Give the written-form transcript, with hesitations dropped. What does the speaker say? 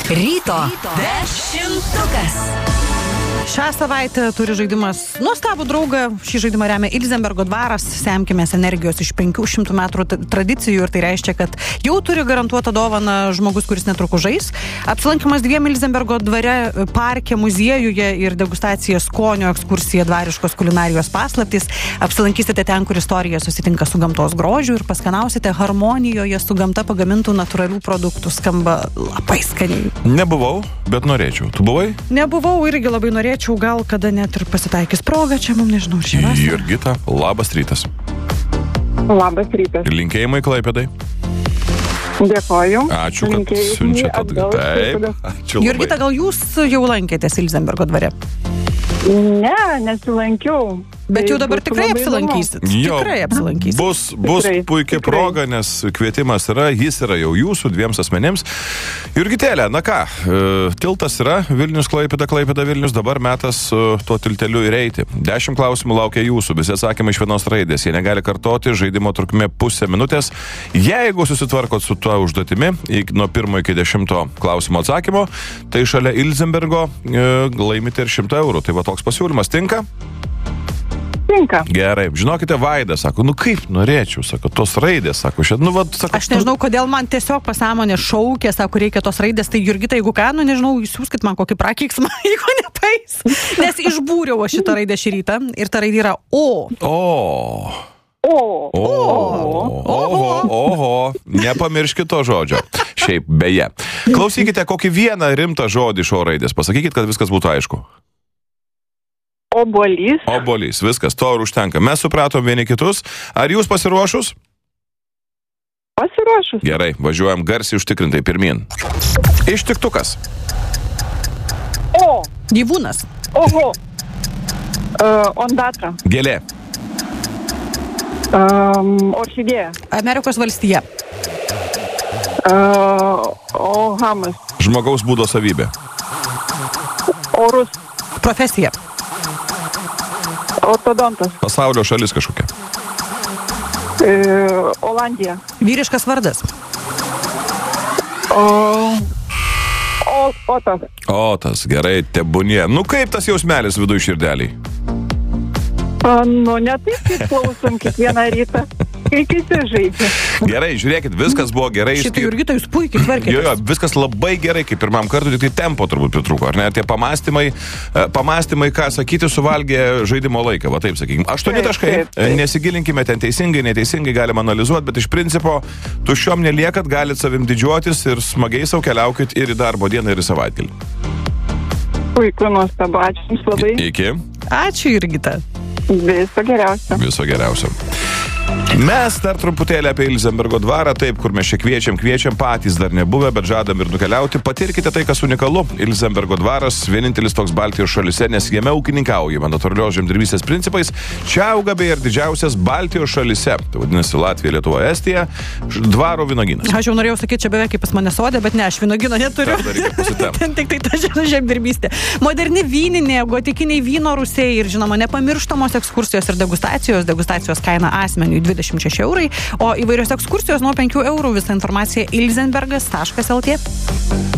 Ryto dešimtukas. Šią savaitę turi žaidimas nuostabų draugą. Šį žaidimą remia Ilzenbergo dvaras. Semkimės energijos iš 500 metų tradicijų ir tai reiškia, kad jau turi garantuotą dovaną žmogus, kuris netrukus žais. Apsilankimas 2 Ilzenbergo dvare, parke, muziejuje ir degustacija skonio ekskursija dvariškos kulinarijos paslaptys. Apsilankysite ten, kur istorija susitinka su gamtos grožiu ir paskanausite harmonijoje su gamta pagamintų natūralių produktų. Skamba labai skaniai. Nebuvau, bet norėčiau. Tu buvai? Nebuvau, irgi labai norėčiau, gal kada net ir pasitaikys proga, čia mums nežinau, šį vasarą. Jurgita, labas rytas. Labas rytas. Linkėjimai Klaipėdai. Dėkoju. Ačiū, kad siunčiat atgal. Taip, ačiū labai. Jurgita, gal jūs jau lankėtės Ilzenbergo dvare? Ne, nesilankiau. Bet jau dabar tikrai apsilankysit. Jo, Tikrai apsilankysit. Bus Tikrai, puikia tikrai. proga, nes kvietimas yra, jis yra jau jūsų 2 asmenims. Jurgitėlė, na ką, tiltas yra, Vilnius, Klaipėda, Klaipėda, Vilnius, dabar metas tuo tilteliu ir eiti. 10 klausimų laukia jūsų, visi atsakymai iš vienos raidės, jie negali kartoti, žaidimo trukmė pusę minutės. Jeigu susitvarkot su tuo užduotimi, nuo 1 iki 10 klausimo atsakymo, tai šalia Ilzenbergo laimite ir 100 eurų. Tai va toks pasiūlymas tinka? Tinka. Gerai, žinokite, Vaida sako, kaip norėčiau, sako, tos raidės, sako, sako, Aš nežinau, kodėl man tiesiog pasąmonė šaukė, sako, reikia tos raidės. Tai Jurgita, jeigu ką, nežinau, siūskit man kokį prakeiksmą, jeigu nepais. Nes išbūriau aš šitą raidę šį rytą ir ta raidė yra O. Oho, nepamirškit to žodžio. Šiaip, beje. Klausykite kokį vieną rimtą žodį iš O raidės, pasakykit, kad viskas būtų aišku. Obuolys. Obuolys, viskas, to ir užtenka. Mes supratom vieni kitus. Ar jūs pasiruošus? Pasiruošus. Gerai, važiuojam garsiai užtikrintai pirmin. Ištiktukas. O. Gyvūnas. Oho. Ondatra. Gėlė. Orchidėja. Amerikos valstija. Ohamas. Žmogaus būdo savybė. Orus. Profesija. Ortodontas. Pasaulio šalis kažkokia. Olandija. Vyriškas vardas. Otas. Otas, gerai, tebūnie. Kaip tas jausmelis viduj širdeliai? Ne taip, kaip klausom kiekvieną rytą, kai kiti žaidžia. Gerai, žiūrėkit, viskas buvo gerai. Šitą Jurgita, jūs puikiai tvarkėtės. Jo, viskas labai gerai, kaip pirmam kartui, tik tai tempo turbūt pritrūko, ar ne? Tie pamastymai, ką sakyti, suvalgė žaidimo laiką, va taip sakykime. 8 taškai, nesigilinkime ten teisingai, neteisingai, galim analizuoti, bet iš principo tuščiom neliekat, galit savim didžiuotis ir smagiai sau keliaukit ir į darbo dieną, ir į savaitgalį. Puiku, nuostabu, ačiū jums labai. Iki. Ačiū, Jurgita. Viso geriausio. Viso geriausio. Mes dar truputėlį apie Ilzenbergo dvarą, taip, kur mes čia kviečiam, patys dar nebuvę, bet žadam ir nukeliauti. Patirkite tai, kas unikalu. Ilzenbergo dvaras vienintelis toks Baltijos šalyse, nes jame ūkininkaujama natūralios žemdirbystės principais. Čia auga beje ir didžiausias Baltijos šalyse. Tai vadinasi Latvija, Lietuva, Estija, dvaro vynuogynas. Aš jau norėjau sakyti, čia beveik kaip pas mane sode, bet ne, aš vynuogyno neturiu. Ten tik tai ta žemdirbystė. Moderni vyninė, gotikiniai vyno rūsiai ir, žinoma, nepamirštamos ekskursijos ir degustacijos kaina asmeniui 26 eurai, o įvairios ekskursijos nuo 5 eurų. Visa informacija ilzenbergas.lt.